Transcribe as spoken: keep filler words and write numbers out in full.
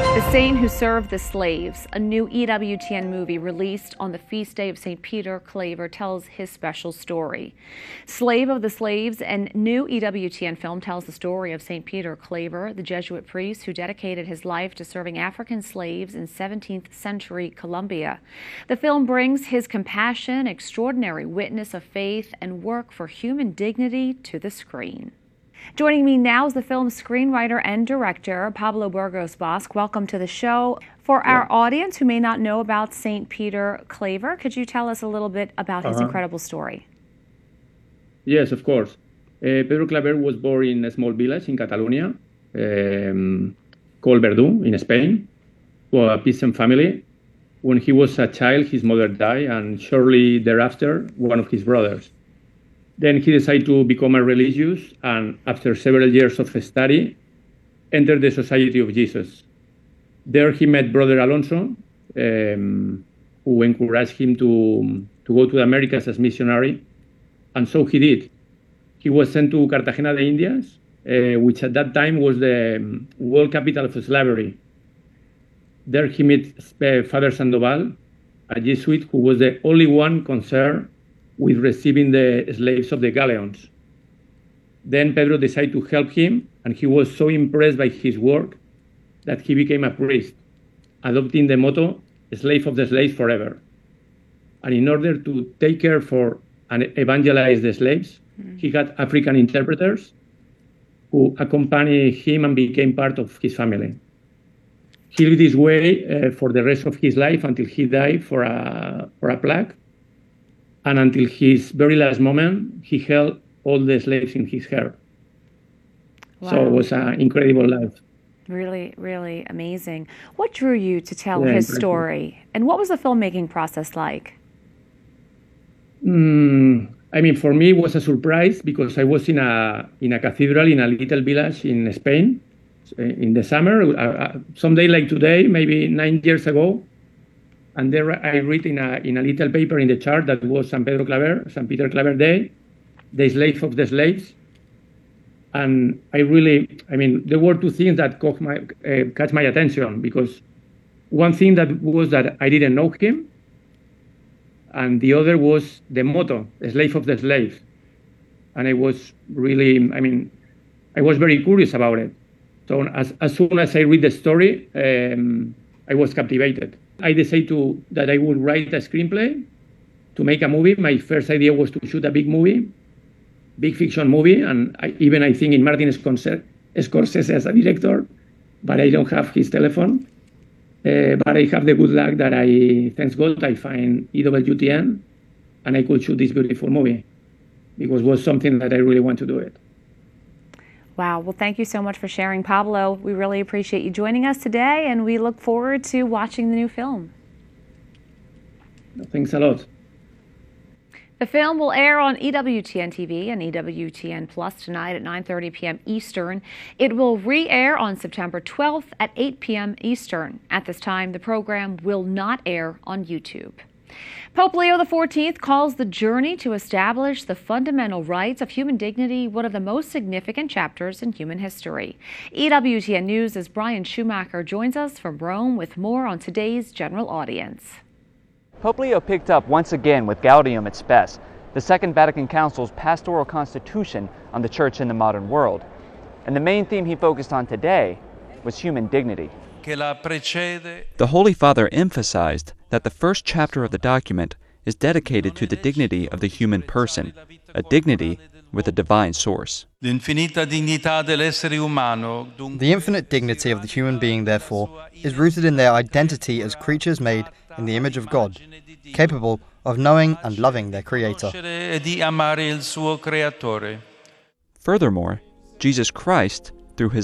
The Saint Who Served the Slaves, a new E W T N movie released on the feast day of Saint Peter Claver, tells his special story. Slave of the Slaves, and new E W T N film tells the story of Saint Peter Claver, the Jesuit priest who dedicated his life to serving African slaves in seventeenth century Colombia. The film brings his compassion, extraordinary witness of faith, and work for human dignity to the screen. Joining me now is the film's screenwriter and director, Pablo Burgos Bosque. Welcome to the show. For our yeah. audience who may not know about Saint Peter Claver, could you tell us a little bit about his uh-huh. incredible story? Yes, of course. Uh, Pedro Claver was born in a small village in Catalonia um, called Verdú in Spain, to a peasant family. When he was a child, his mother died, and shortly thereafter, one of his brothers. Then he decided to become a religious, and after several years of study, entered the Society of Jesus. There he met Brother Alonso, um, who encouraged him to, to go to the Americas as missionary, and so he did. He was sent to Cartagena de Indias, uh, which at that time was the world capital of slavery. There he met Father Sandoval, a Jesuit who was the only one concerned with receiving the slaves of the galleons. Then Pedro decided to help him, and he was so impressed by his work that he became a priest, adopting the motto, slave of the slaves forever. And in order to take care for and evangelize the slaves, mm-hmm. he had African interpreters who accompanied him and became part of his family. He lived this way uh, for the rest of his life until he died for a, for a plague. And until his very last moment, he held all the slaves in his hair. Wow. So it was an incredible life. Really, really amazing. What drew you to tell yeah, his impressive. story? And what was the filmmaking process like? Mm, I mean, for me, it was a surprise because I was in a in a cathedral in a little village in Spain in the summer. Uh, someday like today, maybe nine years ago. And there I read in a in a little paper in the chart that was San Pedro Claver, Saint Peter Claver Day, the slave of the slaves. And I really, I mean, there were two things that caught my, uh, catch my attention, because one thing that was that I didn't know him, and the other was the motto, the slave of the slaves. And I was really, I mean, I was very curious about it. So as, as soon as I read the story, um, I was captivated. I decided to, that I would write a screenplay to make a movie. My first idea was to shoot a big movie, big fiction movie, and I, even I think in Martin Scorsese as a director, but I don't have his telephone. Uh, but I have the good luck that I, thanks God, I find E W T N, and I could shoot this beautiful movie, because it was something that I really want to do it. Wow. Well, thank you so much for sharing, Pablo. We really appreciate you joining us today, and we look forward to watching the new film. Thanks a lot. The film will air on E W T N T V and E W T N Plus tonight at nine thirty p m Eastern. It will re-air on September twelfth at eight p m Eastern. At this time, the program will not air on YouTube. Pope Leo the fourteenth calls the journey to establish the fundamental rights of human dignity one of the most significant chapters in human history. E W T N News' Brian Schumacher joins us from Rome with more on today's general audience. Pope Leo picked up once again with Gaudium et Spes, the Second Vatican Council's pastoral constitution on the church in the modern world. And the main theme he focused on today was human dignity. The Holy Father emphasized that the first chapter of the document is dedicated to the dignity of the human person, a dignity with a divine source. The infinite dignity of the human being, therefore, is rooted in their identity as creatures made in the image of God, capable of knowing and loving their Creator. Furthermore, Jesus Christ, through his